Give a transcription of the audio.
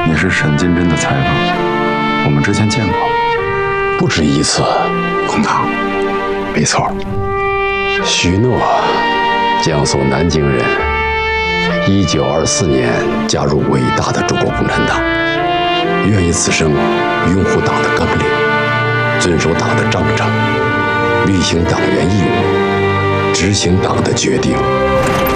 你是沈金珍的裁缝，我们之前见过， 不止一次。 孔堂，没错。 许诺，江苏南京人，1924年加入伟大的中国共产党，愿以此生拥护党的纲领，遵守党的章程，履行党员义务，执行党的决定。